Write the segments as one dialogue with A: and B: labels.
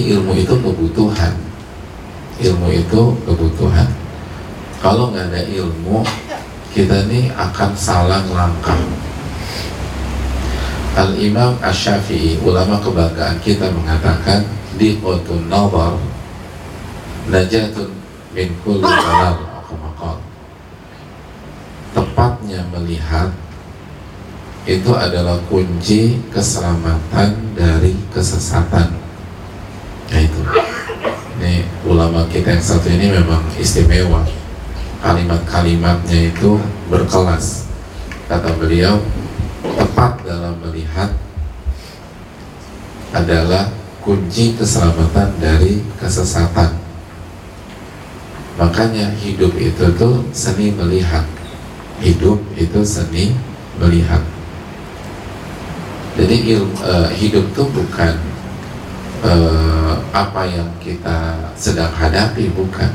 A: ilmu itu kebutuhan. Ilmu itu kebutuhan. Kalau nggak ada ilmu, kita ini akan salah langkah. Al-Imam Asy-Syafi'i, ulama kebanggaan kita, mengatakan diqatun nazar najatun min kulli dalal. Tepatnya melihat itu adalah kunci keselamatan dari kesesatan. Nah itu, ini ulama kita yang satu ini memang istimewa. Kalimat-kalimatnya itu berkelas. Kata beliau, tepat dalam melihat adalah kunci keselamatan dari kesesatan. Makanya hidup itu tuh seni melihat. Hidup itu seni melihat. Jadi hidup tuh bukan apa yang kita sedang hadapi, bukan.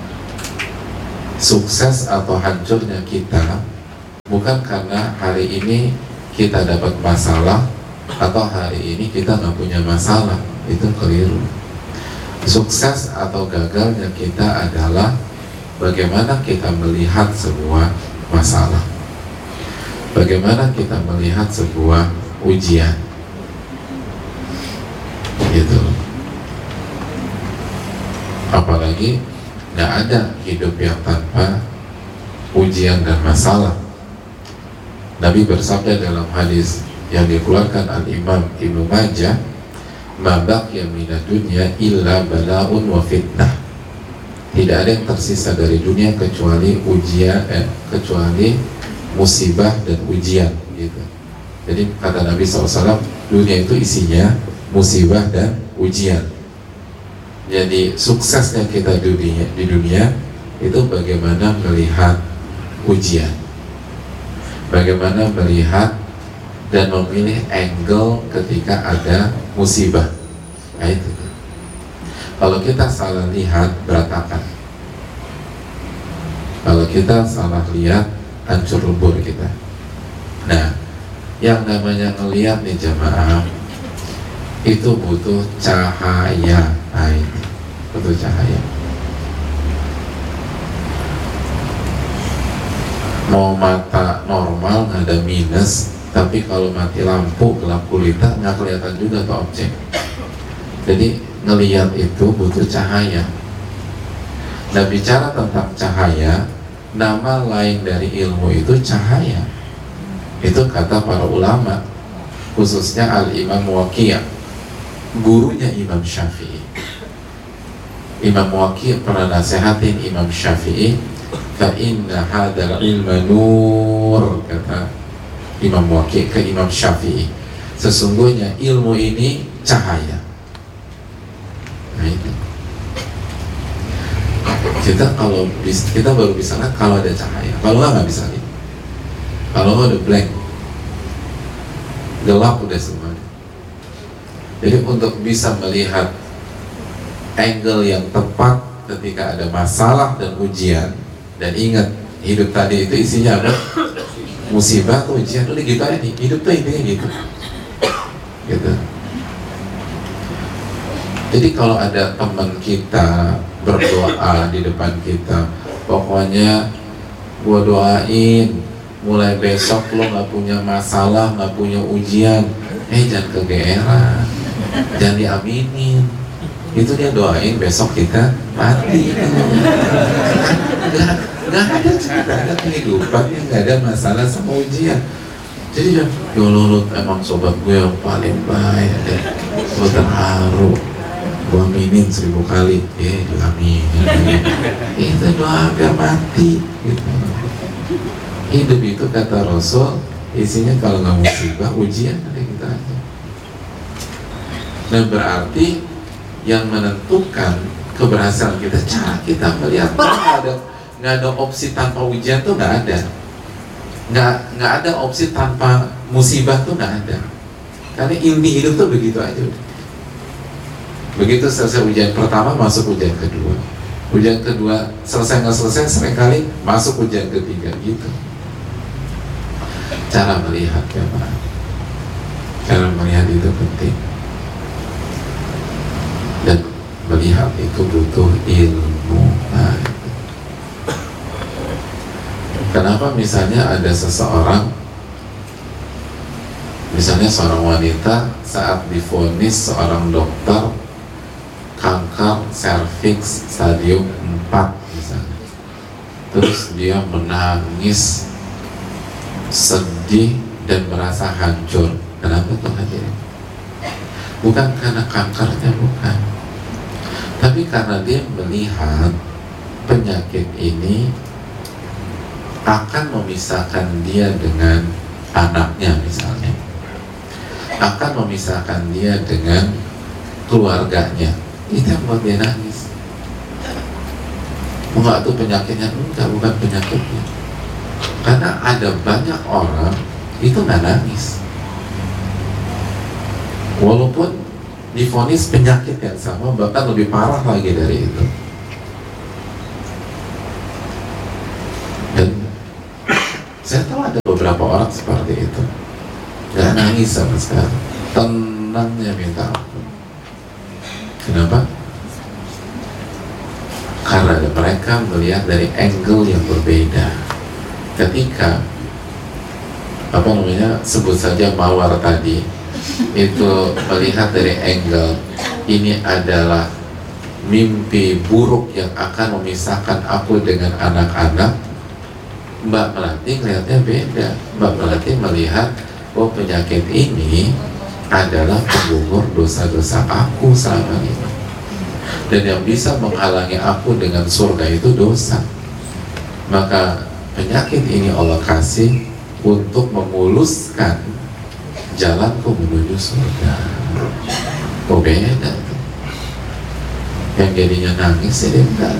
A: Sukses atau hancurnya kita bukan karena hari ini kita dapat masalah atau hari ini kita nggak punya masalah. Itu keliru. Sukses atau gagalnya kita adalah bagaimana kita melihat sebuah masalah, bagaimana kita melihat sebuah ujian, gitu. Apalagi nggak ada hidup yang tanpa ujian dan masalah. Nabi bersabda dalam hadis yang dikeluarkan Al-Imam Ibnu Majah, ma baqiya minad dunya illa bala'un wa fitnah. Tidak ada yang tersisa dari dunia kecuali ujian, kecuali musibah dan ujian, gitu. Jadi kata Nabi SAW, dunia itu isinya musibah dan ujian. Jadi suksesnya kita di dunia itu bagaimana melihat ujian, bagaimana melihat dan memilih angle ketika ada musibah. Nah itu. Kalau kita salah lihat, berantakan. Kalau kita salah lihat, hancur lebur kita. Nah, yang namanya ngelihat nih jamaah, itu butuh cahaya. Nah ini, butuh cahaya. Mau mata normal nggak ada minus, tapi kalau mati lampu gelap gulita nggak kelihatan juga tuh objek. Jadi ngelihat itu butuh cahaya. Nah bicara tentang cahaya, nama lain dari ilmu itu cahaya. Itu kata para ulama, khususnya Al-Imam Waqi', gurunya Imam Syafi'i. Imam Waqi' pernah nasihatin Imam Syafi'i, fa inna hadzal ilma nur, kata Imam Waqi' ke Imam Syafi'i, sesungguhnya ilmu ini cahaya. Nah itu. Kita baru bisa lihat kalau ada cahaya. Kalau nggak bisa lihat. Kalau udah blank, gelap udah semuanya. Jadi untuk bisa melihat angle yang tepat ketika ada masalah dan ujian, dan ingat hidup tadi itu isinya apa? Musibah atau ujian, udah gitu aja nih. Hidup tuh intinya gitu. Gitu. Jadi kalau ada teman kita berdoa di depan kita, pokoknya gua doain mulai besok lo nggak punya masalah, nggak punya ujian, jangan kegeeran, jangan diaminin. Itu dia doain besok kita mati. Nggak ada cerita, ada kehidupan yang nggak ada masalah sama ujian. Jadi ya lo emang sobat gue yang paling baik deh, lo terharu. Gua aminin 1000 kali, diaminin. Itu doa biar mati, gitu. Hidup itu kata Rasul, isinya kalau nggak musibah, ujian ada kita aja. Nah berarti yang menentukan keberhasilan kita cara kita melihat. Nggak ada opsi tanpa ujian tuh nggak ada. Nggak ada opsi tanpa musibah tuh nggak ada. Karena inti hidup tuh begitu aja. Begitu selesai ujian pertama, masuk ujian kedua. Ujian kedua selesai nggak selesai, seringkali masuk ujian ketiga, gitu. Cara melihat ya Pak. Cara melihat itu penting. Dan melihat itu butuh ilmu. Nah, kenapa misalnya ada seseorang, misalnya seorang wanita saat divonis seorang dokter kanker serviks stadium 4 misalnya, terus dia menangis, sedih dan merasa hancur. Kenapa tuh hadirin? Bukan karena kankernya, bukan, tapi karena dia melihat penyakit ini akan memisahkan dia dengan anaknya misalnya, akan memisahkan dia dengan keluarganya. Itu yang buat dia nangis. Enggak tuh penyakitnya, enggak, bukan penyakitnya. Karena ada banyak orang itu nggak nangis, walaupun divonis penyakit yang sama, bahkan lebih parah lagi dari itu. Dan saya tahu ada beberapa orang seperti itu, nggak nangis sama sekali, tenangnya minta ampun. Kenapa? Karena mereka melihat dari angle yang berbeda. Ketika sebut saja Mawar tadi itu melihat dari angle ini adalah mimpi buruk yang akan memisahkan aku dengan anak-anak, Mbak Melati melihatnya beda. Mbak Melati melihat penyakit ini adalah penggugur dosa-dosa aku selama ini, dan yang bisa menghalangi aku dengan surga itu dosa. Maka penyakit ini Allah kasih untuk memuluskan jalanku menuju surga. Beda. Yang jadinya nangis jadi enggak.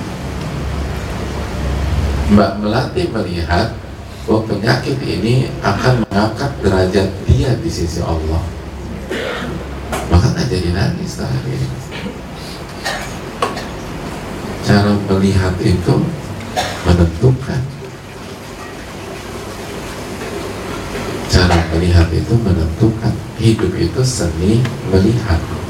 A: Mbak Melati melihat bahwa penyakit ini akan mengangkat derajat dia di sisi Allah, maka nggak jadi nangis tadi. Cara melihat itu menentukan. Cara melihat itu menentukan. Hidup itu seni melihat.